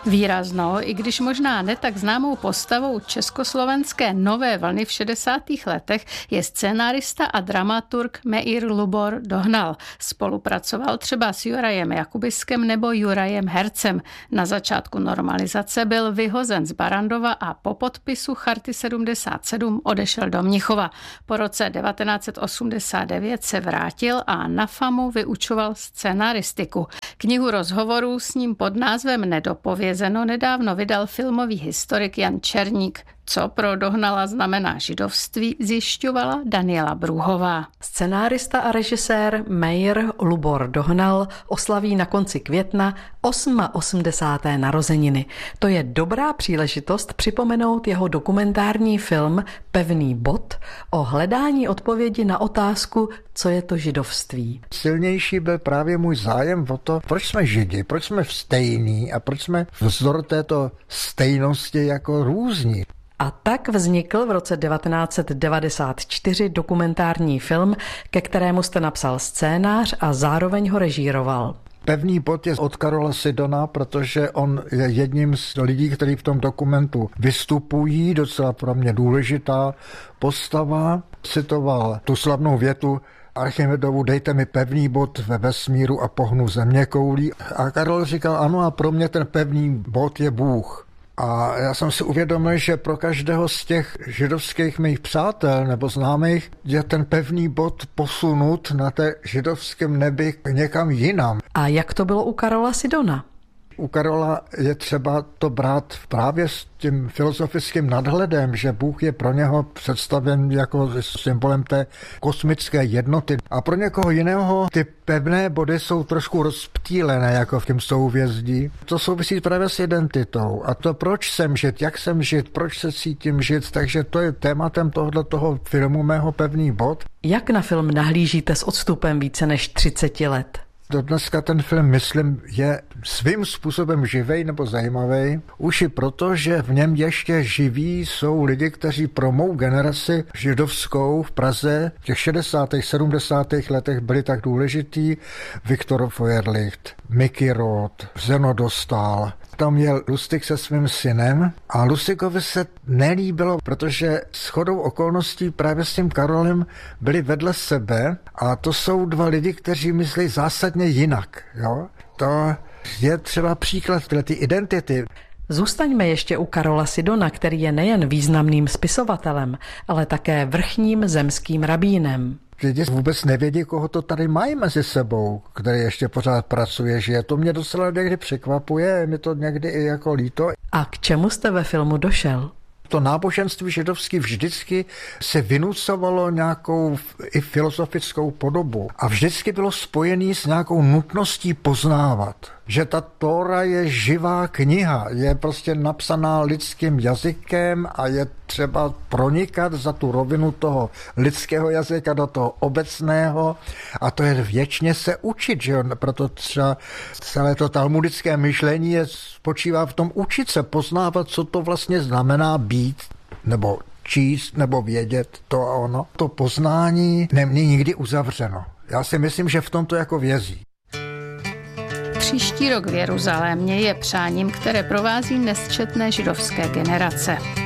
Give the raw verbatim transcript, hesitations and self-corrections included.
Výraznou, i když možná ne tak známou postavou československé nové vlny v šedesátých letech je scenárista a dramaturg Meir Lubor Dohnal. Spolupracoval třeba s Jurajem Jakubiskem nebo Jurajem Hercem. Na začátku normalizace byl vyhozen z Barrandova a po podpisu Charty sedmdesát sedm odešel do Mnichova. Po roce devatenáct set osmdesát devět se vrátil a na FAMu vyučoval scenaristiku. Knihu rozhovorů s ním pod názvem Nedopovězeno nedávno vydal filmový historik Jan Černík. Co pro Dohnala znamená židovství, zjišťovala Daniela Brůhová. Scenárista a režisér Meir Lubor Dohnal oslaví na konci května osmadesáté osmé narozeniny. To je dobrá příležitost připomenout jeho dokumentární film Pevný bod o hledání odpovědi na otázku, co je to židovství. Silnější byl právě můj zájem o to, proč jsme židi, proč jsme stejní a proč jsme vzdor této stejnosti jako různí. A tak vznikl v roce devatenáct set devadesát čtyři dokumentární film, ke kterému jste napsal scénář a zároveň ho režíroval. Pevný bod je od Karola Sidona, protože on je jedním z lidí, kteří v tom dokumentu vystupují, docela pro mě důležitá postava. Citoval tu slavnou větu Archimedovu: dejte mi pevný bod ve vesmíru a pohnu zeměkoulí. A Karol říkal, ano, a pro mě ten pevný bod je Bůh. A já jsem si uvědomil, že pro každého z těch židovských mých přátel nebo známých je ten pevný bod posunut na té židovském nebi někam jinam. A jak to bylo u Karola Sidona? U Karola je třeba to brát právě s tím filozofickým nadhledem, že Bůh je pro něho představen jako symbolem té kosmické jednoty. A pro někoho jiného ty pevné body jsou trošku rozptýlené, jako v tom souhvězdí. To souvisí právě s identitou. A to, proč jsem žid, jak jsem žid, proč se cítím žid, takže to je tématem tohoto filmu mého Pevný bod. Jak na film nahlížíte s odstupem více než třicet let? Do dneska ten film, myslím, je svým způsobem živej nebo zajímavý. Už i proto, že v něm ještě živí jsou lidi, kteří pro mou generaci židovskou v Praze v těch šedesátých, sedmdesátých letech byli tak důležitý. Viktor Feuerlicht, Mickey Roth, Zeno Dostál. Tam je Lustig se svým synem a Lustigovi se nelíbilo, protože shodou okolností právě s tím Karolem byli vedle sebe a to jsou dva lidi, kteří myslí zásadně jinak. Jo? To je třeba příklad ty identity. Zůstaňme ještě u Karola Sidona, který je nejen významným spisovatelem, ale také vrchním zemským rabínem. Lidi vůbec nevědí, koho to tady mají mezi sebou, který ještě pořád pracuje, že to mě docela někdy překvapuje, je mi to někdy i jako líto. A k čemu jste ve filmu došel? To náboženství židovské vždycky se vynucovalo nějakou i filozofickou podobu a vždycky bylo spojený s nějakou nutností poznávat. Že ta Tóra je živá kniha, je prostě napsaná lidským jazykem a je třeba pronikat za tu rovinu toho lidského jazyka do toho obecného a to je věčně se učit, že jo? Proto třeba celé to talmudické myšlení je, spočívá v tom učit se, poznávat, co to vlastně znamená být, nebo číst, nebo vědět to a ono. To poznání není nikdy uzavřeno. Já si myslím, že v tom to jako vězí. Příští rok v Jeruzalémě je přáním, které provází nesčetné židovské generace.